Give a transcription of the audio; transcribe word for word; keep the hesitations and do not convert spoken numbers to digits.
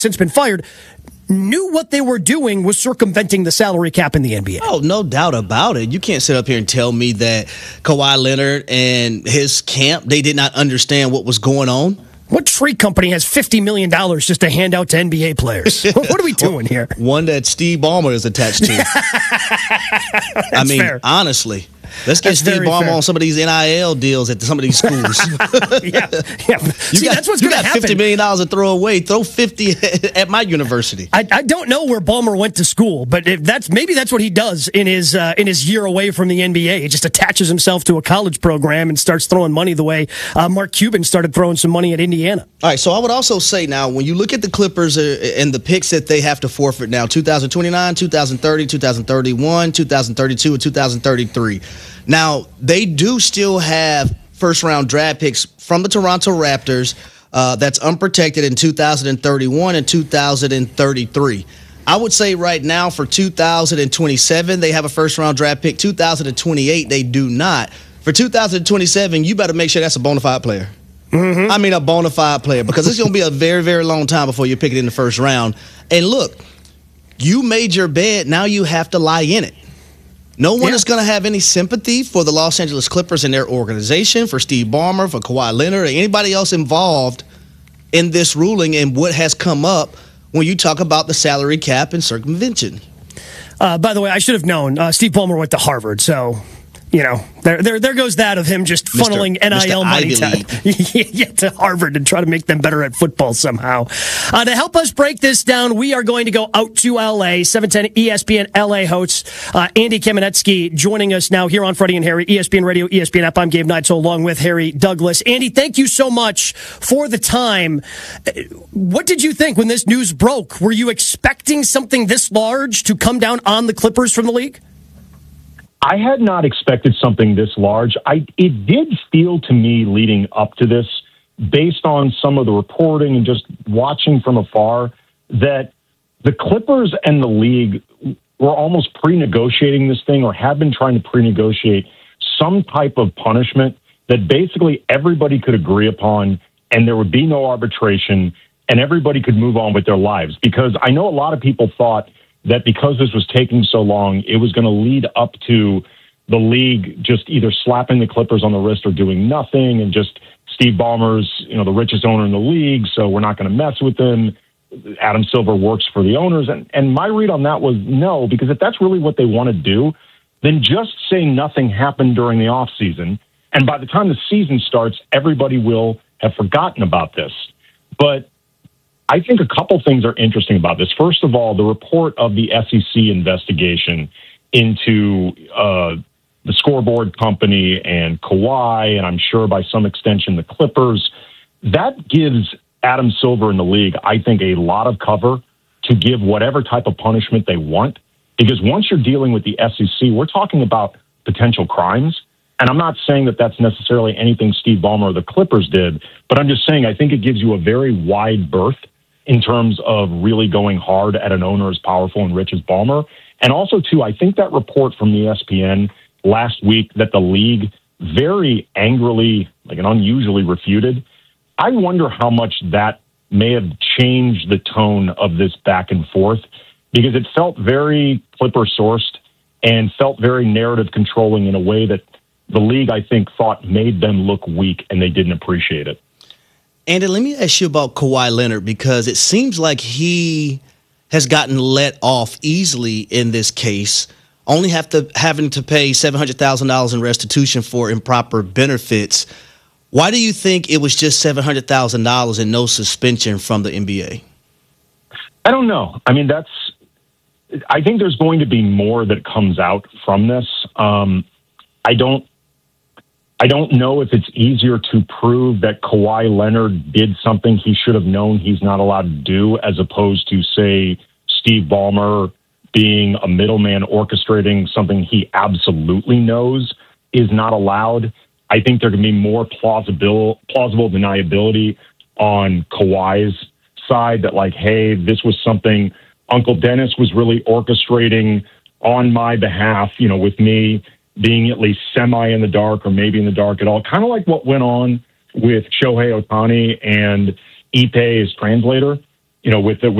since been fired, knew what they were doing was circumventing the salary cap in the N B A. Oh, no doubt about it. You can't sit up here and tell me that Kawhi Leonard and his camp, they did not understand what was going on. What tree company has fifty million dollars just to hand out to N B A players? What are we doing here? One that Steve Ballmer is attached to. I mean, fair. honestly. Let's get that's Steve Ballmer on some of these N I L deals at some of these schools. yeah, yeah. You See, got, that's what's you going to got happen. fifty million dollars to throw away. Throw fifty at my university. I, I don't know where Ballmer went to school, but if that's maybe that's what he does in his uh, in his year away from the N B A. He just attaches himself to a college program and starts throwing money the way uh, Mark Cuban started throwing some money at Indiana. All right, so I would also say now, when you look at the Clippers uh, and the picks that they have to forfeit now, two thousand twenty-nine, two thousand thirty, two thousand thirty-one, two thousand thirty-two, and two thousand thirty-three. Now, they do still have first-round draft picks from the Toronto Raptors uh, that's unprotected in two thousand thirty-one and two thousand thirty-three. I would say right now for two thousand twenty-seven, they have a first-round draft pick. two thousand twenty-eight, they do not. For two thousand twenty-seven, you better make sure that's a bona fide player. Mm-hmm. I mean a bona fide player, because it's going to be a very, very long time before you pick it in the first round. And look, you made your bed, now you have to lie in it. No one yeah. is going to have any sympathy for the Los Angeles Clippers and their organization, for Steve Ballmer, for Kawhi Leonard, or anybody else involved in this ruling and what has come up when you talk about the salary cap and circumvention. Uh, by the way, I should have known. Uh, Steve Ballmer went to Harvard, so... You know, there, there, there goes that of him just funneling Mister N I L Mister money to, yeah, to Harvard and try to make them better at football somehow. Uh, to help us break this down, we are going to go out to L A. seven ten E S P N L A host uh, Andy Kamenetsky joining us now here on Freddie and Harry, E S P N Radio, E S P N app. I'm Gabe Neitzel along with Harry Douglas. Andy, thank you so much for the time. What did you think when this news broke? Were you expecting something this large to come down on the Clippers from the league? I had not expected something this large. I it did feel to me leading up to this, based on some of the reporting and just watching from afar, that the Clippers and the league were almost pre-negotiating this thing, or have been trying to pre-negotiate some type of punishment that basically everybody could agree upon, and there would be no arbitration, and everybody could move on with their lives. Because I know a lot of people thought that because this was taking so long, it was going to lead up to the league just either slapping the Clippers on the wrist or doing nothing, and just Steve Ballmer's, you know, the richest owner in the league, so we're not going to mess with him. Adam Silver works for the owners. And, and my read on that was no, because if that's really what they want to do, then just say nothing happened during the offseason, and by the time the season starts, everybody will have forgotten about this. But I think a couple things are interesting about this. First of all, the report of the S E C investigation into uh, the scoreboard company and Kawhi, and I'm sure by some extension the Clippers, that gives Adam Silver in the league, I think, a lot of cover to give whatever type of punishment they want. Because once you're dealing with the S E C, we're talking about potential crimes. And I'm not saying that that's necessarily anything Steve Ballmer or the Clippers did, but I'm just saying I think it gives you a very wide berth in terms of really going hard at an owner as powerful and rich as Ballmer. And also, too, I think that report from the E S P N last week that the league very angrily, like an unusually refuted, I wonder how much that may have changed the tone of this back and forth, because it felt very Clipper-sourced and felt very narrative controlling in a way that the league, I think, thought made them look weak, and they didn't appreciate it. Andy, let me ask you about Kawhi Leonard, because it seems like he has gotten let off easily in this case, only have to having to pay seven hundred thousand dollars in restitution for improper benefits. Why do you think it was just seven hundred thousand dollars and no suspension from the N B A? I don't know. I mean, that's. I think there's going to be more that comes out from this. Um, I don't. I don't know if it's easier to prove that Kawhi Leonard did something he should have known he's not allowed to do, as opposed to, say, Steve Ballmer being a middleman orchestrating something he absolutely knows is not allowed. I think there can be more plausible, plausible deniability on Kawhi's side, that like, hey, this was something Uncle Dennis was really orchestrating on my behalf, you know, with me being at least semi in the dark or maybe in the dark at all. Kind of like what went on with Shohei Ohtani and Ipe, his translator. you know, with the